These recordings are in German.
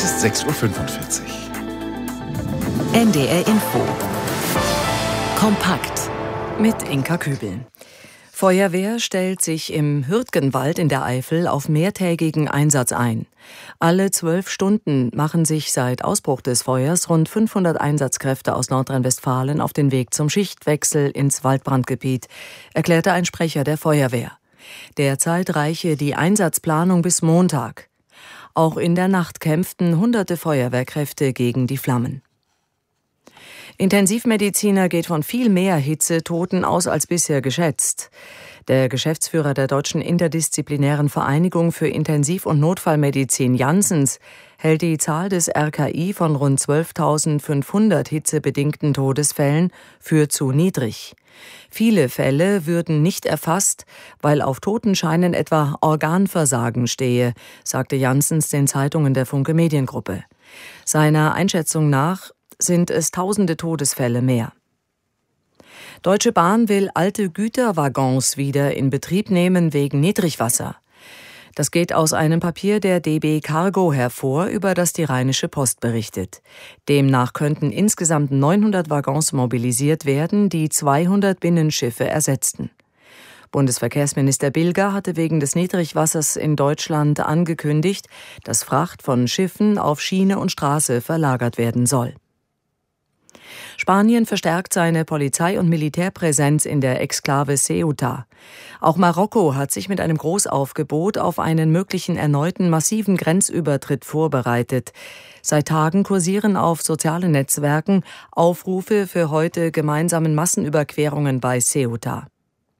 ist 6:45 Uhr. NDR Info. Kompakt mit Inka Kübel. Feuerwehr stellt sich im Hürtgenwald in der Eifel auf mehrtägigen Einsatz ein. Alle 12 Stunden machen sich seit Ausbruch des Feuers rund 500 Einsatzkräfte aus Nordrhein-Westfalen auf den Weg zum Schichtwechsel ins Waldbrandgebiet, erklärte ein Sprecher der Feuerwehr. Derzeit reiche die Einsatzplanung bis Montag. Auch in der Nacht kämpften hunderte Feuerwehrkräfte gegen die Flammen. Intensivmediziner geht von viel mehr Hitzetoten aus als bisher geschätzt. Der Geschäftsführer der Deutschen Interdisziplinären Vereinigung für Intensiv- und Notfallmedizin Janssens hält die Zahl des RKI von rund 12.500 hitzebedingten Todesfällen für zu niedrig. Viele Fälle würden nicht erfasst, weil auf Totenscheinen etwa Organversagen stehe, sagte Janssens den Zeitungen der Funke Mediengruppe. Seiner Einschätzung nach sind es tausende Todesfälle mehr. Deutsche Bahn will alte Güterwaggons wieder in Betrieb nehmen wegen Niedrigwasser. Das geht aus einem Papier der DB Cargo hervor, über das die Rheinische Post berichtet. Demnach könnten insgesamt 900 Waggons mobilisiert werden, die 200 Binnenschiffe ersetzten. Bundesverkehrsminister Bilger hatte wegen des Niedrigwassers in Deutschland angekündigt, dass Fracht von Schiffen auf Schiene und Straße verlagert werden soll. Spanien verstärkt seine Polizei- und Militärpräsenz in der Exklave Ceuta. Auch Marokko hat sich mit einem Großaufgebot auf einen möglichen erneuten massiven Grenzübertritt vorbereitet. Seit Tagen kursieren auf sozialen Netzwerken Aufrufe für heute gemeinsamen Massenüberquerungen bei Ceuta.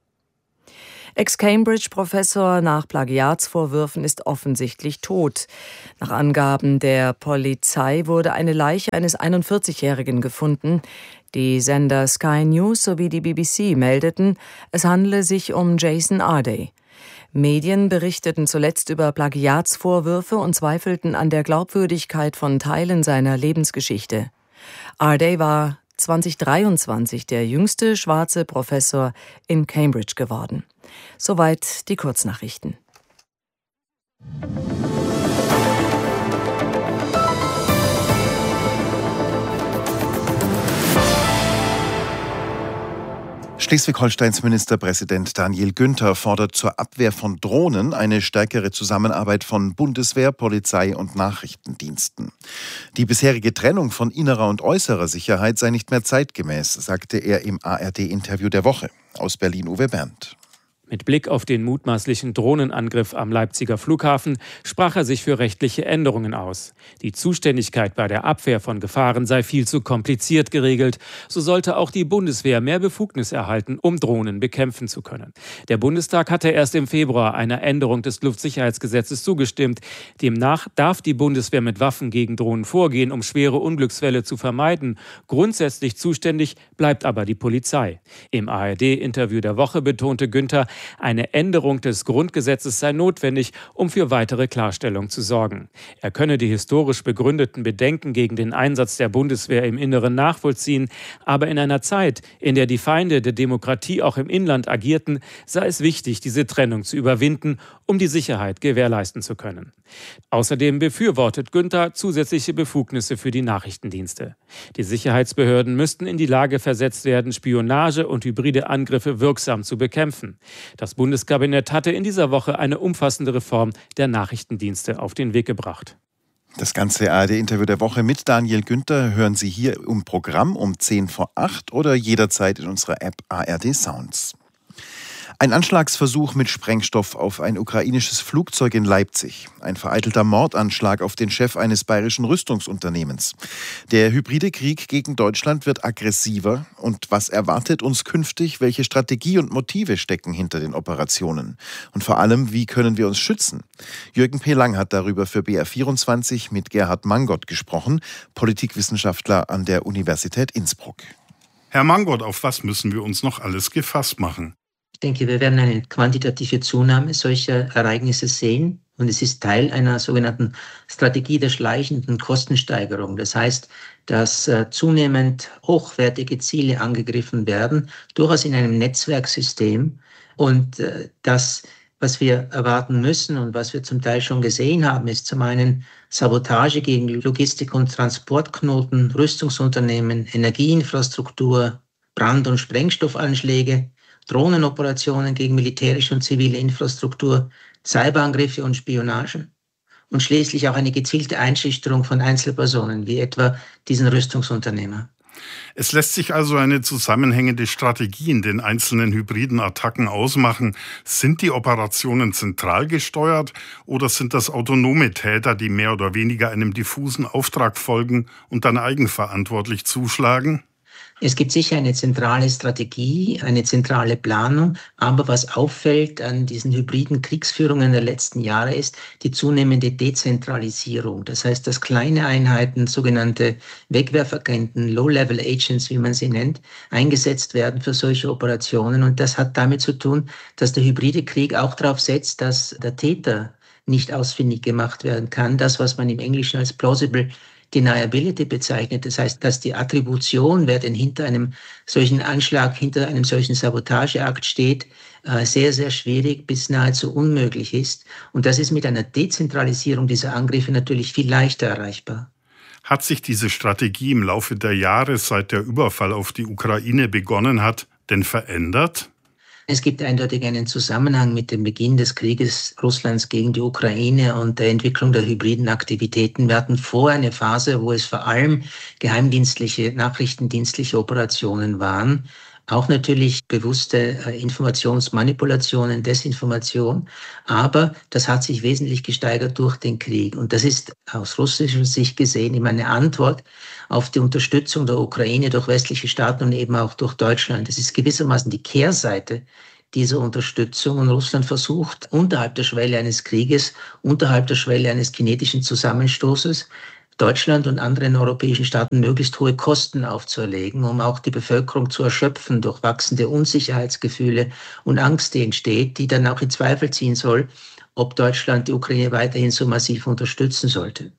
Ex-Cambridge-Professor nach Plagiatsvorwürfen ist offensichtlich tot. Nach Angaben der Polizei wurde eine Leiche eines 41-Jährigen gefunden. Die Sender Sky News sowie die BBC meldeten, es handele sich um Jason Arday. Medien berichteten zuletzt über Plagiatsvorwürfe und zweifelten an der Glaubwürdigkeit von Teilen seiner Lebensgeschichte. Arday war 2023 der jüngste schwarze Professor in Cambridge geworden. Soweit die Kurznachrichten. Schleswig-Holsteins Ministerpräsident Daniel Günther fordert zur Abwehr von Drohnen eine stärkere Zusammenarbeit von Bundeswehr, Polizei und Nachrichtendiensten. Die bisherige Trennung von innerer und äußerer Sicherheit sei nicht mehr zeitgemäß, sagte er im ARD-Interview der Woche. Aus Berlin Uwe Berndt. Mit Blick auf den mutmaßlichen Drohnenangriff am Leipziger Flughafen sprach er sich für rechtliche Änderungen aus. Die Zuständigkeit bei der Abwehr von Gefahren sei viel zu kompliziert geregelt. So sollte auch die Bundeswehr mehr Befugnis erhalten, um Drohnen bekämpfen zu können. Der Bundestag hatte erst im Februar einer Änderung des Luftsicherheitsgesetzes zugestimmt. Demnach darf die Bundeswehr mit Waffen gegen Drohnen vorgehen, um schwere Unglücksfälle zu vermeiden. Grundsätzlich zuständig bleibt aber die Polizei. Im ARD-Interview der Woche betonte Günther, eine Änderung des Grundgesetzes sei notwendig, um für weitere Klarstellung zu sorgen. Er könne die historisch begründeten Bedenken gegen den Einsatz der Bundeswehr im Inneren nachvollziehen, aber in einer Zeit, in der die Feinde der Demokratie auch im Inland agierten, sei es wichtig, diese Trennung zu überwinden, um die Sicherheit gewährleisten zu können. Außerdem befürwortet Günther zusätzliche Befugnisse für die Nachrichtendienste. Die Sicherheitsbehörden müssten in die Lage versetzt werden, Spionage und hybride Angriffe wirksam zu bekämpfen. Das Bundeskabinett hatte in dieser Woche eine umfassende Reform der Nachrichtendienste auf den Weg gebracht. Das ganze ARD-Interview der Woche mit Daniel Günther hören Sie hier im Programm um 7:50 oder jederzeit in unserer App ARD Sounds. Ein Anschlagsversuch mit Sprengstoff auf ein ukrainisches Flugzeug in Leipzig. Ein vereitelter Mordanschlag auf den Chef eines bayerischen Rüstungsunternehmens. Der hybride Krieg gegen Deutschland wird aggressiver. Und was erwartet uns künftig? Welche Strategie und Motive stecken hinter den Operationen? Und vor allem, wie können wir uns schützen? Jürgen P. Lang hat darüber für BR24 mit Gerhard Mangott gesprochen, Politikwissenschaftler an der Universität Innsbruck. Herr Mangott, auf was müssen wir uns noch alles gefasst machen? Ich denke, wir werden eine quantitative Zunahme solcher Ereignisse sehen. Und es ist Teil einer sogenannten Strategie der schleichenden Kostensteigerung. Das heißt, dass zunehmend hochwertige Ziele angegriffen werden, durchaus in einem Netzwerksystem. Und dass Was wir erwarten müssen und was wir zum Teil schon gesehen haben, ist zum einen Sabotage gegen Logistik- und Transportknoten, Rüstungsunternehmen, Energieinfrastruktur, Brand- und Sprengstoffanschläge, Drohnenoperationen gegen militärische und zivile Infrastruktur, Cyberangriffe und Spionage und schließlich auch eine gezielte Einschüchterung von Einzelpersonen, wie etwa diesen Rüstungsunternehmer. Es lässt sich also eine zusammenhängende Strategie in den einzelnen hybriden Attacken ausmachen. Sind die Operationen zentral gesteuert oder sind das autonome Täter, die mehr oder weniger einem diffusen Auftrag folgen und dann eigenverantwortlich zuschlagen? Es gibt sicher eine zentrale Strategie, eine zentrale Planung, aber was auffällt an diesen hybriden Kriegsführungen der letzten Jahre ist die zunehmende Dezentralisierung. Das heißt, dass kleine Einheiten, sogenannte Wegwerfagenten, Low-Level Agents, wie man sie nennt, eingesetzt werden für solche Operationen. Und das hat damit zu tun, dass der hybride Krieg auch darauf setzt, dass der Täter nicht ausfindig gemacht werden kann. Das, was man im Englischen als plausible Deniability bezeichnet. Das heißt, dass die Attribution, wer denn hinter einem solchen Anschlag, hinter einem solchen Sabotageakt steht, sehr, sehr schwierig bis nahezu unmöglich ist. Und das ist mit einer Dezentralisierung dieser Angriffe natürlich viel leichter erreichbar. Hat sich diese Strategie im Laufe der Jahre, seit der Überfall auf die Ukraine begonnen hat, denn verändert? Es gibt eindeutig einen Zusammenhang mit dem Beginn des Krieges Russlands gegen die Ukraine und der Entwicklung der hybriden Aktivitäten. Wir hatten vorher eine Phase, wo es vor allem geheimdienstliche, nachrichtendienstliche Operationen waren. Auch natürlich bewusste Informationsmanipulationen, Desinformation. Aber das hat sich wesentlich gesteigert durch den Krieg. Und das ist aus russischer Sicht gesehen immer eine Antwort auf die Unterstützung der Ukraine durch westliche Staaten und eben auch durch Deutschland. Das ist gewissermaßen die Kehrseite dieser Unterstützung. Und Russland versucht, unterhalb der Schwelle eines Krieges, unterhalb der Schwelle eines kinetischen Zusammenstoßes, Deutschland und anderen europäischen Staaten möglichst hohe Kosten aufzuerlegen, um auch die Bevölkerung zu erschöpfen durch wachsende Unsicherheitsgefühle und Angst, die entsteht, die dann auch in Zweifel ziehen soll, ob Deutschland die Ukraine weiterhin so massiv unterstützen sollte.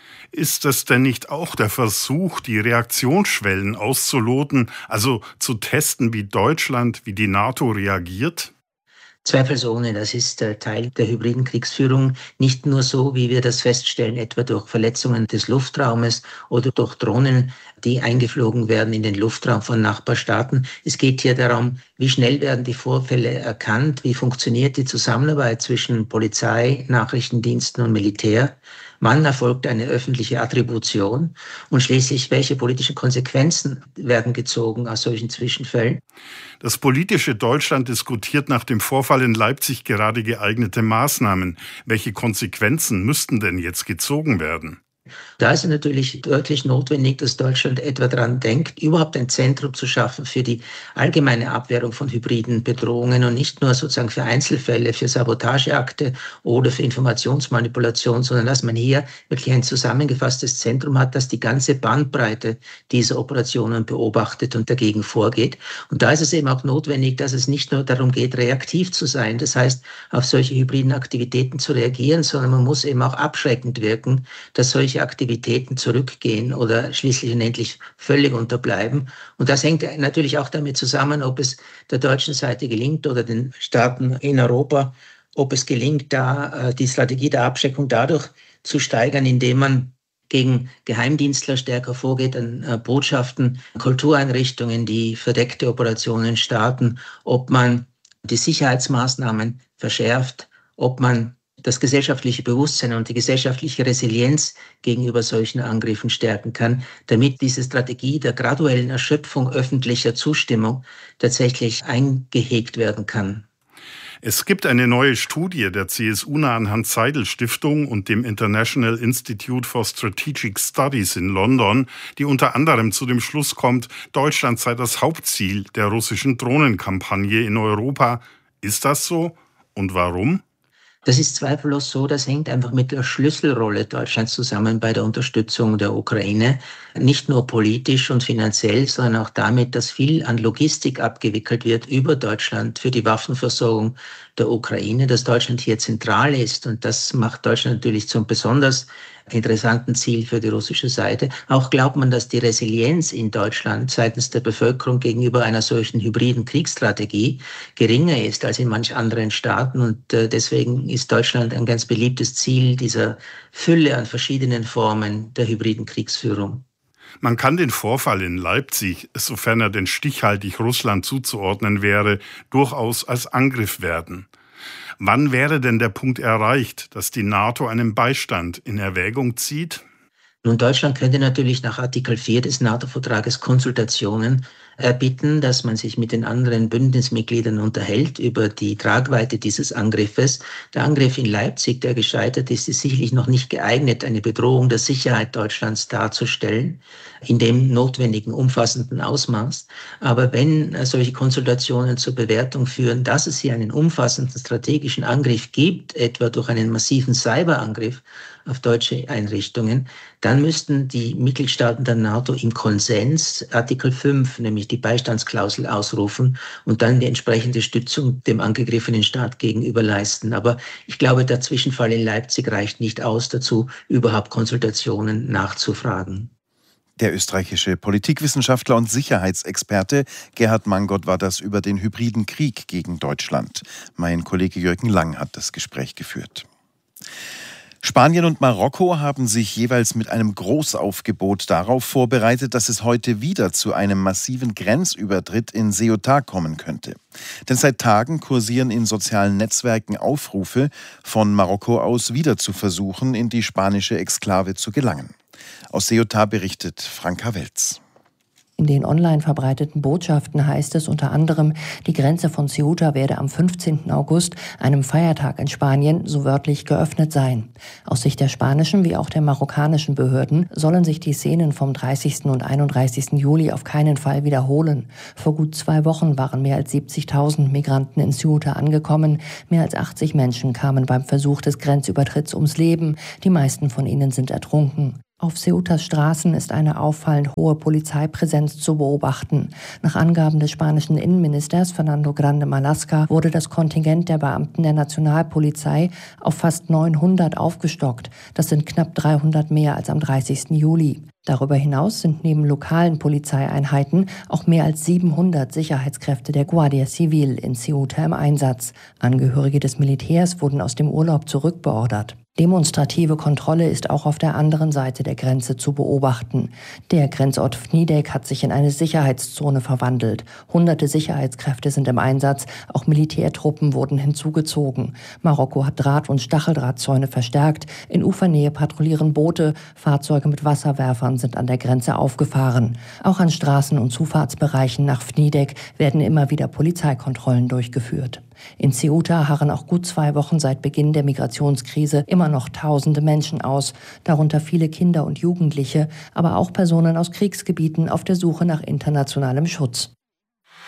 Ist das denn nicht auch der Versuch, die Reaktionsschwellen auszuloten, also zu testen, wie Deutschland, wie die NATO reagiert? Zweifelsohne, das ist Teil der hybriden Kriegsführung. Nicht nur so, wie wir das feststellen, etwa durch Verletzungen des Luftraumes oder durch Drohnen, die eingeflogen werden in den Luftraum von Nachbarstaaten. Es geht hier darum, wie schnell werden die Vorfälle erkannt, wie funktioniert die Zusammenarbeit zwischen Polizei, Nachrichtendiensten und Militär. Wann erfolgt eine öffentliche Attribution und schließlich, welche politischen Konsequenzen werden gezogen aus solchen Zwischenfällen? Das politische Deutschland diskutiert nach dem Vorfall in Leipzig gerade geeignete Maßnahmen. Welche Konsequenzen müssten denn jetzt gezogen werden? Da ist es natürlich deutlich notwendig, dass Deutschland etwa daran denkt, überhaupt ein Zentrum zu schaffen für die allgemeine Abwehrung von hybriden Bedrohungen und nicht nur sozusagen für Einzelfälle, für Sabotageakte oder für Informationsmanipulation, sondern dass man hier wirklich ein zusammengefasstes Zentrum hat, das die ganze Bandbreite dieser Operationen beobachtet und dagegen vorgeht. Und da ist es eben auch notwendig, dass es nicht nur darum geht, reaktiv zu sein, das heißt, auf solche hybriden Aktivitäten zu reagieren, sondern man muss eben auch abschreckend wirken, dass solche Aktivitäten zurückgehen oder schließlich und endlich völlig unterbleiben. Und das hängt natürlich auch damit zusammen, ob es der deutschen Seite gelingt oder den Staaten in Europa, ob es gelingt, da die Strategie der Abschreckung dadurch zu steigern, indem man gegen Geheimdienstler stärker vorgeht, an Botschaften, Kultureinrichtungen, die verdeckte Operationen starten, ob man die Sicherheitsmaßnahmen verschärft, ob man das gesellschaftliche Bewusstsein und die gesellschaftliche Resilienz gegenüber solchen Angriffen stärken kann, damit diese Strategie der graduellen Erschöpfung öffentlicher Zustimmung tatsächlich eingehegt werden kann. Es gibt eine neue Studie der CSU-nahen Hans-Seidel-Stiftung und dem International Institute for Strategic Studies in London, die unter anderem zu dem Schluss kommt, Deutschland sei das Hauptziel der russischen Drohnenkampagne in Europa. Ist das so? Und warum? Das ist zweifellos so, das hängt einfach mit der Schlüsselrolle Deutschlands zusammen bei der Unterstützung der Ukraine. Nicht nur politisch und finanziell, sondern auch damit, dass viel an Logistik abgewickelt wird über Deutschland für die Waffenversorgung, der Ukraine, dass Deutschland hier zentral ist. Und das macht Deutschland natürlich zum besonders interessanten Ziel für die russische Seite. Auch glaubt man, dass die Resilienz in Deutschland seitens der Bevölkerung gegenüber einer solchen hybriden Kriegsstrategie geringer ist als in manch anderen Staaten. Und deswegen ist Deutschland ein ganz beliebtes Ziel dieser Fülle an verschiedenen Formen der hybriden Kriegsführung. Man kann den Vorfall in Leipzig, sofern er denn stichhaltig Russland zuzuordnen wäre, durchaus als Angriff werten. Wann wäre denn der Punkt erreicht, dass die NATO einen Beistand in Erwägung zieht? Nun, Deutschland könnte natürlich nach Artikel 4 des NATO-Vertrages Konsultationen erbitten, dass man sich mit den anderen Bündnismitgliedern unterhält über die Tragweite dieses Angriffes. Der Angriff in Leipzig, der gescheitert ist, ist sicherlich noch nicht geeignet, eine Bedrohung der Sicherheit Deutschlands darzustellen, in dem notwendigen umfassenden Ausmaß. Aber wenn solche Konsultationen zur Bewertung führen, dass es hier einen umfassenden strategischen Angriff gibt, etwa durch einen massiven Cyberangriff auf deutsche Einrichtungen, dann müssten die Mitgliedstaaten der NATO im Konsens Artikel 5, nämlich die Beistandsklausel, ausrufen und dann die entsprechende Stützung dem angegriffenen Staat gegenüber leisten. Aber ich glaube, der Zwischenfall in Leipzig reicht nicht aus dazu, überhaupt Konsultationen nachzufragen. Der österreichische Politikwissenschaftler und Sicherheitsexperte Gerhard Mangott war das über den hybriden Krieg gegen Deutschland. Mein Kollege Jürgen Lang hat das Gespräch geführt. Spanien und Marokko haben sich jeweils mit einem Großaufgebot darauf vorbereitet, dass es heute wieder zu einem massiven Grenzübertritt in Ceuta kommen könnte. Denn seit Tagen kursieren in sozialen Netzwerken Aufrufe, von Marokko aus wieder zu versuchen, in die spanische Exklave zu gelangen. Aus Ceuta berichtet Franka Welz. In den online verbreiteten Botschaften heißt es unter anderem, die Grenze von Ceuta werde am 15. August, einem Feiertag in Spanien, so wörtlich geöffnet sein. Aus Sicht der spanischen wie auch der marokkanischen Behörden sollen sich die Szenen vom 30. und 31. Juli auf keinen Fall wiederholen. Vor gut 2 Wochen waren mehr als 70.000 Migranten in Ceuta angekommen. Mehr als 80 Menschen kamen beim Versuch des Grenzübertritts ums Leben. Die meisten von ihnen sind ertrunken. Auf Ceutas Straßen ist eine auffallend hohe Polizeipräsenz zu beobachten. Nach Angaben des spanischen Innenministers Fernando Grande Marlaska wurde das Kontingent der Beamten der Nationalpolizei auf fast 900 aufgestockt. Das sind knapp 300 mehr als am 30. Juli. Darüber hinaus sind neben lokalen Polizeieinheiten auch mehr als 700 Sicherheitskräfte der Guardia Civil in Ceuta im Einsatz. Angehörige des Militärs wurden aus dem Urlaub zurückbeordert. Demonstrative Kontrolle ist auch auf der anderen Seite der Grenze zu beobachten. Der Grenzort Vnidek hat sich in eine Sicherheitszone verwandelt. Hunderte Sicherheitskräfte sind im Einsatz, auch Militärtruppen wurden hinzugezogen. Marokko hat Draht- und Stacheldrahtzäune verstärkt. In Ufernähe patrouillieren Boote, Fahrzeuge mit Wasserwerfern sind an der Grenze aufgefahren. Auch an Straßen- und Zufahrtsbereichen nach Vnidek werden immer wieder Polizeikontrollen durchgeführt. In Ceuta harren auch gut 2 Wochen seit Beginn der Migrationskrise immer noch tausende Menschen aus, darunter viele Kinder und Jugendliche, aber auch Personen aus Kriegsgebieten auf der Suche nach internationalem Schutz.